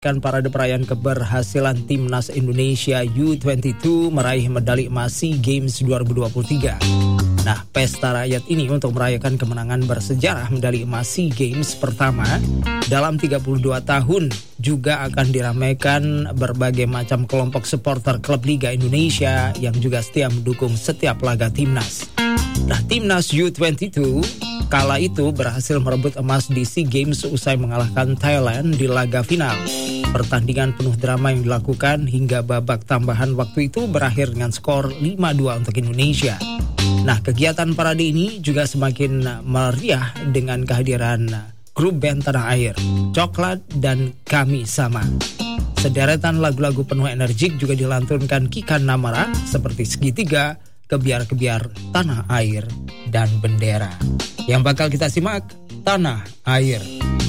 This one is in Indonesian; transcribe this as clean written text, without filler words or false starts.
Kan parade perayaan keberhasilan Timnas Indonesia U22 meraih medali emas SEA Games 2023. Nah, pesta rakyat ini untuk merayakan kemenangan bersejarah medali emas SEA Games pertama dalam 32 tahun juga akan diramaikan berbagai macam kelompok supporter klub Liga Indonesia yang juga setia mendukung setiap laga Timnas. Nah, Timnas U22 kala itu berhasil merebut emas di SEA Games usai mengalahkan Thailand di laga final. Pertandingan penuh drama yang dilakukan hingga babak tambahan waktu itu berakhir dengan skor 5-2 untuk Indonesia. Nah, kegiatan parade ini juga semakin meriah dengan kehadiran grup band tanah air, Coklat dan Kami Sama. Sederetan lagu-lagu penuh energik juga dilantunkan Kikan Namara seperti Segitiga, Kebiar-kebiar, Tanah Air, dan Bendera. Yang bakal kita simak, Tanah Air.